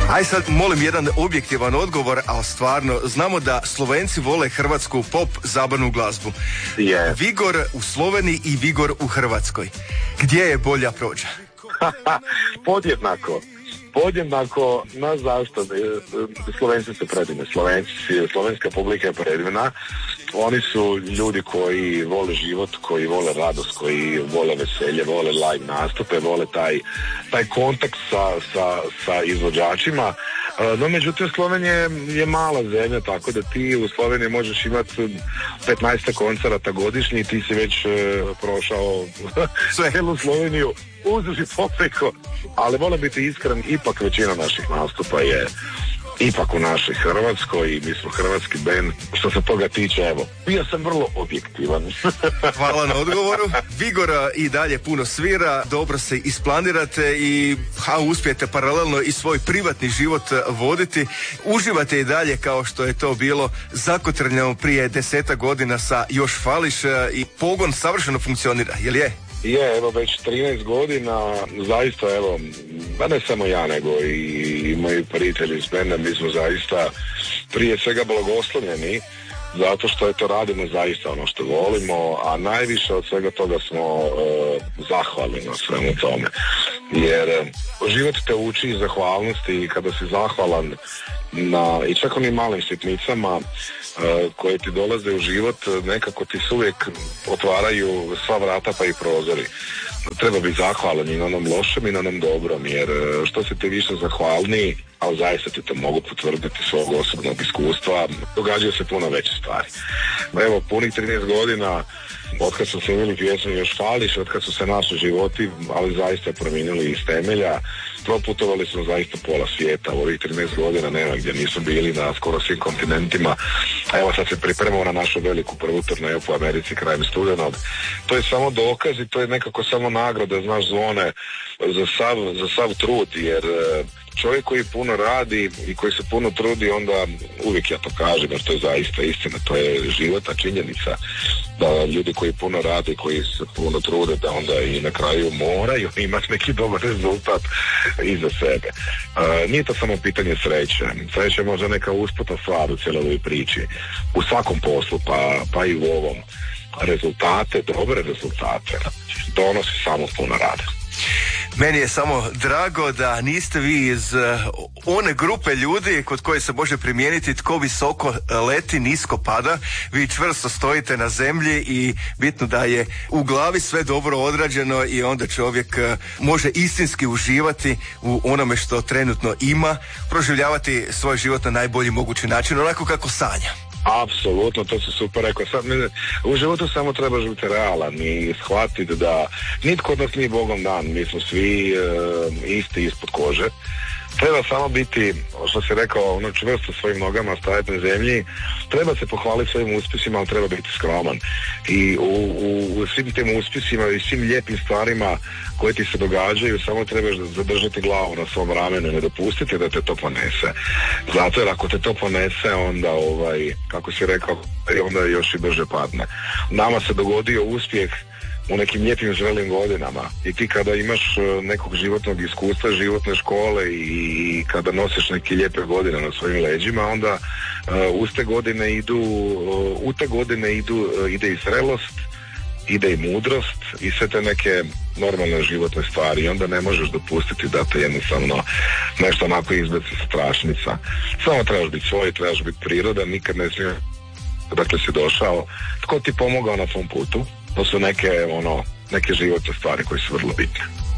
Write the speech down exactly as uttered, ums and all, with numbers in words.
Aj sad molim jedan objektivan odgovor, a stvarno znamo da Slovenci vole hrvatsku pop zabavnu glazbu. Je. Vigor u Sloveniji i Vigor u Hrvatskoj. Gdje je bolja prođa? Podjednako. Podjednako, na zašto? Slovenci su predivni. Slovenci, slovenska publika je predivna. Oni su ljudi koji vole život, koji vole radost, koji vole veselje, vole live nastupe, vole taj, taj kontakt sa, sa, sa izvođačima. No, međutim, Slovenija je mala zemlja, tako da ti u Sloveniji možeš imati petnaest koncerata godišnji i ti si već e, prošao celu Sloveniju uzduž i popreko. Ali moram biti iskren, ipak većina naših nastupa je ipak u našoj Hrvatskoj i mi smo hrvatski bend. Što se toga tiče, evo, bio sam vrlo objektivan. Hvala na odgovoru. Vigora i dalje puno svira, dobro se isplanirate i ha, uspijete paralelno i svoj privatni život voditi. Uživate i dalje kao što je to bilo zakotrljeno prije deseta godina sa Još fališ i pogon savršeno funkcionira, jel je? Je, evo već trinaest godina, zaista evo, ba ne samo ja nego i moji prijatelji iz benda, mi smo zaista prije svega blagoslovljeni zato što je to radimo zaista ono što volimo, a najviše od svega toga smo e, zahvalni na svemu tome. Jer e, život te uči zahvalnosti i kada si zahvalan na, i čak onim malim sitnicama e, koje ti dolaze u život, nekako ti se uvijek otvaraju sva vrata pa i prozori. Treba biti zahvalan i na onom lošem i na onom dobrom, jer što si ti više zahvalniji, ali zaista ti to mogu potvrditi svog osobnog iskustva, događaju se puno veće stvari. Evo, punih trinaest godina, otkad su se imali pjesmu Još fališ, otkad su se naši životi, ali zaista promijenili iz temelja, proputovali smo zaista pola svijeta, u ovih trinaest godina nema gdje nismo bili na skoro svim kontinentima. Evo sad se pripremamo na našu veliku prvu turneju po Americi krajem studenog. To je samo dokaz i to je nekako samo nagrada, znaš, zvone za sav, za sav trud, jer čovjek koji puno radi i koji se puno trudi, onda uvijek ja to kažem, jer to je zaista istina, to je životna činjenica da ljudi koji puno rade, koji se puno trude, da onda i na kraju moraju imati neki dobar rezultat iza sebe. E, nije to samo pitanje sreće. Sreća je možda neka usputa stvar u cijeloj ovoj priči. U svakom poslu, pa, pa i u ovom. Rezultate, dobre rezultate donosi samo puno rada. Meni je samo drago da niste vi iz uh, one grupe ljudi kod koje se može primijeniti tko visoko leti, nisko pada. Vi čvrsto stojite na zemlji i bitno da je u glavi sve dobro odrađeno i onda čovjek uh, može istinski uživati u onome što trenutno ima, proživljavati svoj život na najbolji mogući način, onako kako sanja. Apsolutno, to se super rekao. Sad, u životu samo trebaš biti realan i shvatiti da nitko od nas nije Bogom dan, mi smo svi e, isti ispod kože. Treba samo biti, što si rekao, ono čvrsto svojim nogama stajati na zemlji. Treba se pohvaliti svojim uspjesima, ali treba biti skroman. I u, u, u svim tim uspjesima i svim lijepim stvarima koje ti se događaju, samo trebaš zadržati glavu na svom ramenu i ne dopustiti da te to ponese. Zato jer ako te to ponese, onda, ovaj, kako si rekao, onda još i brže padne. Nama se dogodio uspjeh u nekim lijepim zrelim godinama i ti kada imaš nekog životnog iskustva, životne škole i kada nosiš neke lijepe godine na svojim leđima, onda uh, uz te godine idu, uh, u te godine idu, uh, ide i zrelost, ide i mudrost i sve te neke normalne životne stvari i onda ne možeš dopustiti da te jednostavno nešto onako izbaci strašnica. Samo trebaš biti svoj, trebaš biti priroda, nikad ne smije dakle si došao, tko ti pomogao na svom putu. To su neke, ono, neke životne stvari koje su vrlo bitne.